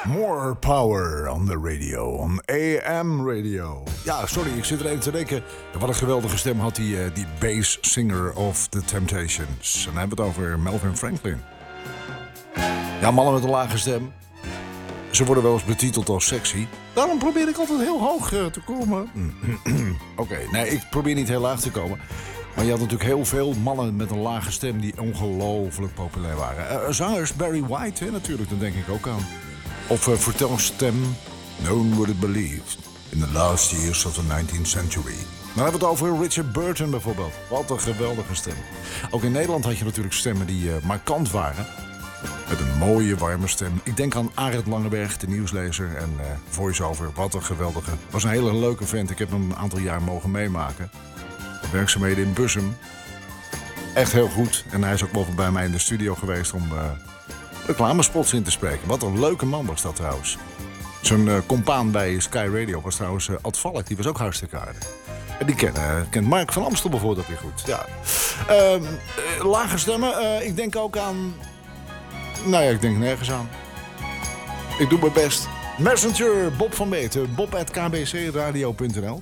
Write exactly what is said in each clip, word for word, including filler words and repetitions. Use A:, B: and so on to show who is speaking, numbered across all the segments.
A: More power on the radio, on A M radio. Ja, sorry, ik zit er even te denken. Wat een geweldige stem had die, uh, die bass singer of The Temptations. En dan hebben we het over Melvin Franklin. Ja, mannen met een lage stem. Ze worden wel eens betiteld als sexy. Daarom probeer ik altijd heel hoog uh, te komen. Oké, okay, nee, ik probeer niet heel laag te komen. Maar je had natuurlijk heel veel mannen met een lage stem die ongelooflijk populair waren. Uh, zangers, Barry White, hè, natuurlijk, daar denk ik ook aan. Of uh, vertelstem, no one would have believed in the last years of the nineteenth century. Dan hebben we het over Richard Burton bijvoorbeeld. Wat een geweldige stem. Ook in Nederland had je natuurlijk stemmen die uh, markant waren. Met een mooie, warme stem. Ik denk aan Arend Langeberg, de nieuwslezer en uh, voice-over. Wat een geweldige. Was een hele leuke vent. Ik heb hem een aantal jaar mogen meemaken. Werkzaamheden in Bussum. Echt heel goed. En hij is ook wel bij mij in de studio geweest om uh, reclamespots in te spreken. Wat een leuke man was dat trouwens. Zijn uh, compaan bij Sky Radio was trouwens uh, Ad Valk. Die was ook hartstikke aardig. En die ken, uh, kent Mark van Amstel bijvoorbeeld weer goed. Ja. Uh, uh, lage stemmen. Uh, ik denk ook aan... Nou ja, ik denk nergens aan. Ik doe mijn best. Messenger, Bob van Meten. Bob at k b c radio punt n l.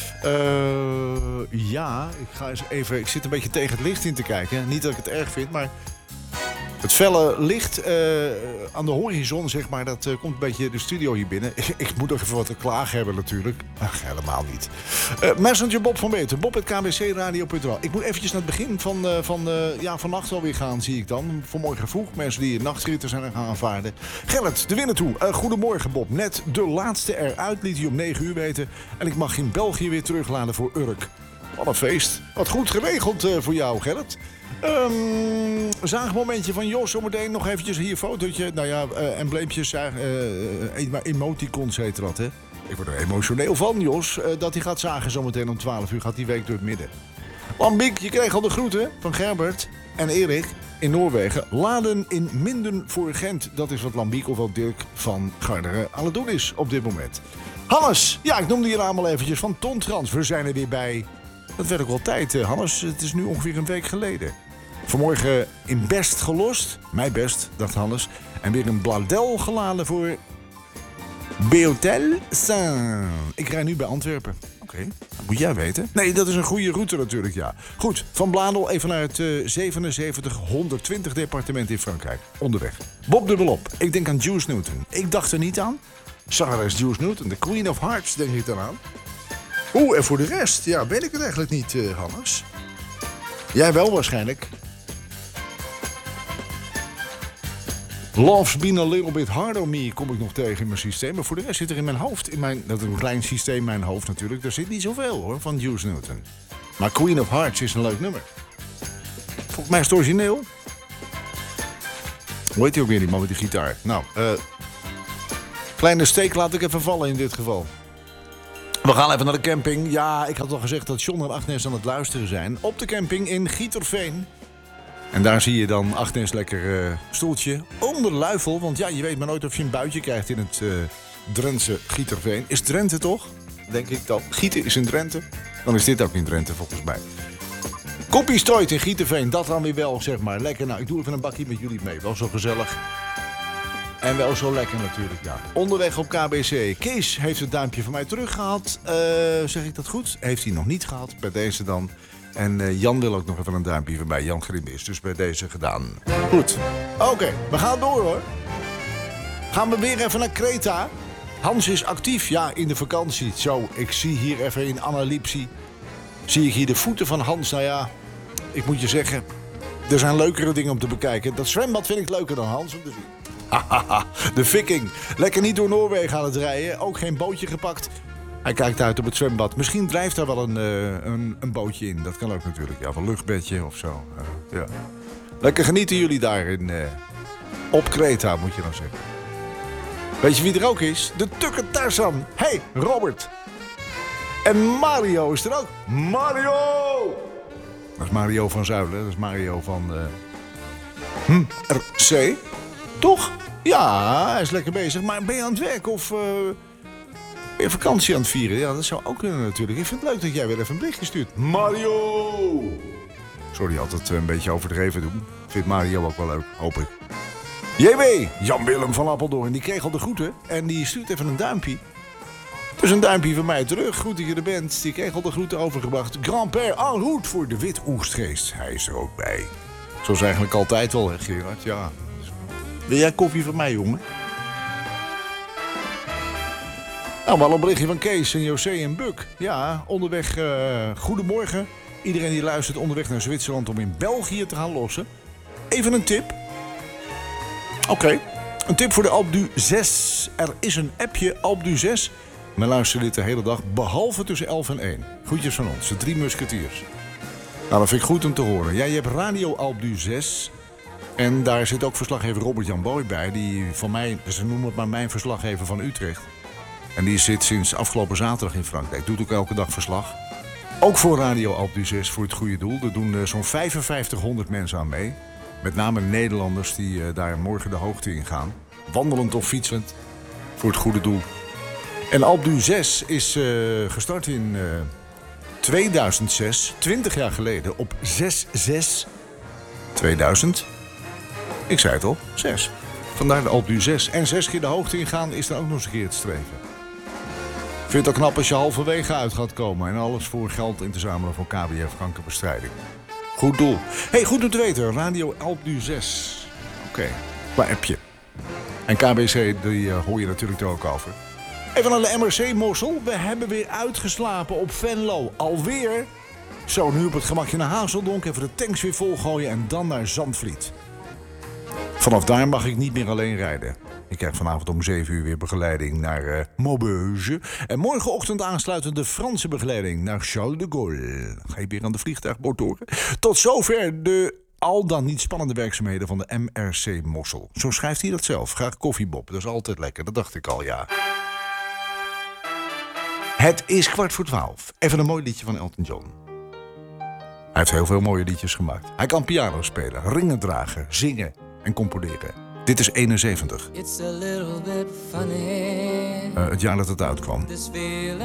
A: Uh, ja, ik ga eens even... Ik zit een beetje tegen het licht in te kijken. Niet dat ik het erg vind, maar... Het felle licht uh, aan de horizon, zeg maar, dat uh, komt een beetje de studio hier binnen. Ik, ik moet nog even wat te klagen hebben natuurlijk. Ach, helemaal niet. Uh, Messenger Bob van Meten, Bob at k b c radio punt n l. Ik moet eventjes naar het begin van, uh, van uh, ja, vannacht alweer gaan, zie ik dan. Vanmorgen vroeg, mensen die nachtritten zijn gaan aanvaarden. Gerrit, de winnaar toe. Uh, goedemorgen Bob, net de laatste eruit, liet hij om negen uur weten. En ik mag in België weer terugladen voor Urk. Wat een feest. Wat goed geregeld uh, voor jou, Gerrit. Um, zaagmomentje van Jos, zometeen nog eventjes hier fotootje. Nou ja, uh, embleempjes, uh, uh, emoticons heet dat, hè. Ik word er emotioneel van, Jos, uh, dat hij gaat zagen zometeen om twaalf uur. Gaat die week door het midden. Lambiek, je kreeg al de groeten van Gerbert en Erik in Noorwegen. Laden in Minden voor Gent. Dat is wat Lambiek of wel Dirk van Garderen aan het doen is op dit moment. Hannes, ja, ik noemde je naam al eventjes van Tontrans. We zijn er weer bij. Dat werd ook wel tijd, uh, Hannes. Het is nu ongeveer een week geleden. Vanmorgen in Best gelost. Mijn best, dacht Hannes. En weer een bladel geladen voor Béhotel Saint. Ik rij nu bij Antwerpen. Oké, okay, dat moet jij weten. Nee, dat is een goede route natuurlijk, ja. Goed, van Bladel even naar het uh, zevenenzeventig honderdtwintig departement in Frankrijk. Onderweg. Bob dubbelop. Ik denk aan Juice Newton. Ik dacht er niet aan. Zangeres Juice Newton, de Queen of Hearts, denk ik dan aan. Oeh, en voor de rest, ja, weet ik het eigenlijk niet, uh, Hannes. Jij wel waarschijnlijk. Love's been a little bit hard on me kom ik nog tegen in mijn systeem. Maar voor de rest zit er in mijn hoofd, in mijn, dat is een klein systeem in mijn hoofd natuurlijk. Er zit niet zoveel hoor, van Juice Newton. Maar Queen of Hearts is een leuk nummer. Volgens mij is het origineel. Hoe heet hij ook weer, die man met die gitaar? Nou, uh, kleine steek laat ik even vallen in dit geval. We gaan even naar de camping. Ja, ik had al gezegd dat John en Agnes aan het luisteren zijn. Op de camping in Gieterveen. En daar zie je dan Agnes lekker uh, stoeltje onder luifel. Want ja, je weet maar nooit of je een buitje krijgt in het uh, Drentse Gieterveen. Is Drenthe toch? Denk ik dan. Gieten is in Drenthe. Dan is dit ook in Drenthe volgens mij. Koppie Stoit in Gieterveen. Dat dan weer wel, zeg maar. Lekker. Nou, ik doe even een bakje met jullie mee. Wel zo gezellig. En wel zo lekker natuurlijk, ja. Onderweg op K B C. Kees heeft het duimpje van mij teruggehaald. Uh, zeg ik dat goed? Heeft hij nog niet gehad. Bij deze dan. En uh, Jan wil ook nog even een duimpje van mij. Jan Grim is dus bij deze gedaan. Goed. Oké, okay, we gaan door hoor. Gaan we weer even naar Kreta. Hans is actief, ja, in de vakantie. Zo, ik zie hier even in Analipsi. Zie ik hier de voeten van Hans. Nou ja, ik moet je zeggen, er zijn leukere dingen om te bekijken. Dat zwembad vind ik leuker dan Hans om te zien. De Viking. Lekker niet door Noorwegen aan het rijden. Ook geen bootje gepakt. Hij kijkt uit op het zwembad. Misschien drijft daar wel een, uh, een, een bootje in. Dat kan ook natuurlijk. Ja, of een luchtbedje of zo. Uh, ja. Lekker genieten jullie daar in, uh, op Kreta, moet je dan zeggen. Weet je wie er ook is? De Tukker Tarzan. Hey, Robert. En Mario is er ook. Mario! Dat is Mario van Zuilen. Dat is Mario van uh, hm, R C. Toch? Ja, hij is lekker bezig. Maar ben je aan het werk of uh, ben je vakantie aan het vieren? Ja, dat zou ook kunnen natuurlijk. Ik vind het leuk dat jij weer even een berichtje stuurt. Mario! Sorry, altijd een beetje overdreven doen. Vindt Mario ook wel leuk, hoop ik. J W, Jan-Willem van Apeldoorn, die kreeg al de groeten. En die stuurt even een duimpje. Dus een duimpje van mij terug. Goed dat je er bent. Die kreeg al de groeten overgebracht. Grand-père en route voor de Witoestgeest. Hij is er ook bij. Zoals eigenlijk altijd wel, hè Gerard? Ja. Wil jij koffie van mij, jongen? Nou, wel een berichtje van Kees en José en Buk. Ja, onderweg. Uh, goedemorgen. Iedereen die luistert onderweg naar Zwitserland om in België te gaan lossen. Even een tip. Oké. Okay. Een tip voor de Alpe d'Huez zes. Er is een appje Alpe d'Huez zes. Men luistert dit de hele dag, behalve tussen elf en één. Groetjes van ons, de drie musketiers. Nou, dat vind ik goed om te horen. Ja, je hebt Radio Alpe d'Huez zes. En daar zit ook verslaggever Robert-Jan Boy bij. Die van mij, ze noemen het maar mijn verslaggever van Utrecht. En die zit sinds afgelopen zaterdag in Frankrijk. Doet ook elke dag verslag. Ook voor Radio Alpe d'Huez zes, voor het goede doel. Er doen uh, zo'n vijfenvijftighonderd mensen aan mee. Met name Nederlanders die uh, daar morgen de hoogte in gaan. Wandelend of fietsend. Voor het goede doel. En Alpe d'Huez zes is uh, gestart in uh, tweeduizend zes, twintig jaar geleden, op zes zes tweeduizend. Ik zei het al, zes. Vandaar de Alpe d'Huez zes. En zes keer de hoogte ingaan is dan ook nog eens een keer het streven. Ik vind het al knap als je halverwege uit gaat komen en alles voor geld in te zamelen voor K B F kankerbestrijding. Goed doel. Hey, goed om te weten, Radio Alpe d'Huez zes. Oké, okay. Qua appje. En K B C, die uh, hoor je natuurlijk er ook over. Even naar de M R C-mossel. We hebben weer uitgeslapen op Venlo. Alweer. Zo, nu op het gemakje naar Hazeldonk. Even de tanks weer volgooien en dan naar Zandvliet. Vanaf daar mag ik niet meer alleen rijden. Ik krijg vanavond om zeven uur weer begeleiding naar uh, Maubeuge. En morgenochtend aansluitend de Franse begeleiding naar Charles de Gaulle. Ga je weer aan de vliegtuigmotoren. Tot zover de al dan niet spannende werkzaamheden van de M R C-mossel. Zo schrijft hij dat zelf. Graag koffiebob. Dat is altijd lekker. Dat dacht ik al, ja. Het is kwart voor twaalf. Even een mooi liedje van Elton John. Hij heeft heel veel mooie liedjes gemaakt. Hij kan piano spelen, ringen dragen, zingen en componeren. Dit is eenenzeventig. It's a little bit funny. Uh, het jaar dat het uitkwam.